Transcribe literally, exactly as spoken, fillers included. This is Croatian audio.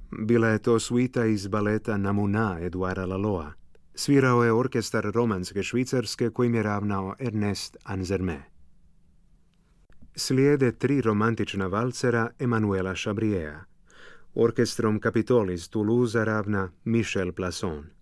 Bila je to suita iz baleta Namuna Eduara Laloa. Svirao je orkestar romanske Švicarske kojim je ravnao Ernest Ansermet. Slijede tri romantična valcera Emanuela Chabriera. Orkestrom Capitol iz Toulouse ravna Michel Plasson.